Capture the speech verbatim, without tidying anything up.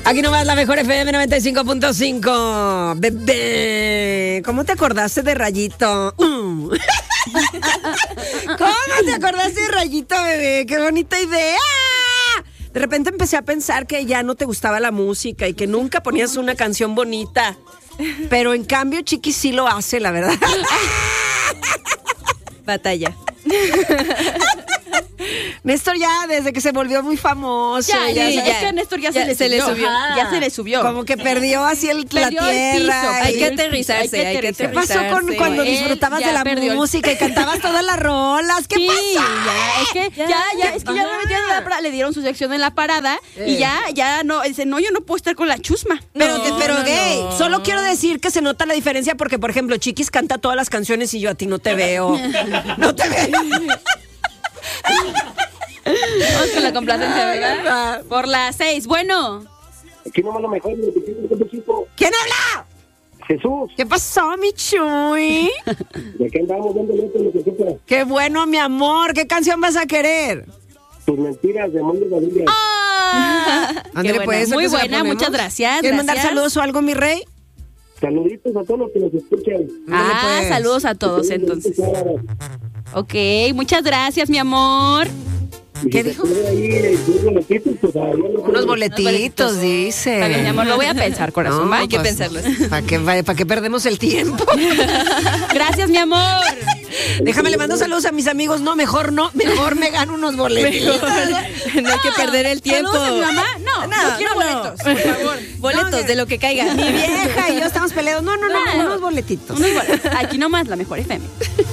Aquí nomás la mejor F M noventa y cinco punto cinco. Bebé, ¿cómo te acordaste de Rayito? Uh. ¿Cómo te acordaste de Rayito, bebé? ¡Qué bonita idea! De repente empecé a pensar que ya no te gustaba la música y que nunca ponías una canción bonita. Pero en cambio, Chiqui sí lo hace, la verdad. Batalla. Néstor ya desde que se volvió muy famoso. Ya, ya, ya, ya, es que a Néstor ya, ya se, le se le subió. subió. Ajá. Ya se le subió. Como que perdió así el, Perdió la el tierra. piso, y- Hay que aterrizarse, hay que ¿Qué aterrizarse. pasó con cuando Él disfrutabas ya de la perdió el- música y cantabas todas las rolas? ¿Qué Sí, pasó? ya, es que ya, Ya, ya, ya, es que ya ajá. lo metieron en la parada, le dieron su sección en la parada Eh. y ya, ya no, dice, no, yo no puedo estar con la chusma. Pero, No, te- pero no, gay, no. solo quiero decir que se nota la diferencia porque, por ejemplo, Chiquis canta todas las canciones y yo a ti no te veo. No te veo. Vamos con la complacencia, ¿verdad? Por las seis. Bueno, Aquí nomás lo mejor, noventa y cinco punto cinco. ¿Quién habla? Jesús, ¿Qué pasó, mi Chuy? de aquí andamos dando letra lo que sepa. Qué bueno, mi amor. ¿Qué canción vas a querer? Tus mentiras de Mondo Gaviria. ah, Ándale, qué pues, buena, muy ahorita se la buena, ponemos. muchas gracias. ¿Quieres mandar gracias. saludos o algo, mi rey? Saluditos a todos los que nos escuchan. Ah, Ándale, pues. saludos a todos entonces. Ok, muchas gracias, mi amor. ¿Qué dijo? Ahí, unos boletitos, pues, ahí, Unos boletitos, dice. Está bien, mi amor, lo voy a pensar, corazón. No, ¿va? Hay que pues, pensarlo. ¿Para qué, pa' qué perdemos el tiempo? Gracias, mi amor. Déjame, le mando saludos a mis amigos. No, mejor no. Mejor me gano unos boletos. No hay que perder el tiempo. ¿Saludos a mi mamá? No, no, No, quiero no, no. boletos, por favor. Boletos No, de lo que caiga. Mi vieja y yo estamos peleados. No, no, no, No. unos boletitos. Unos boletos. Aquí nomás, la mejor F M.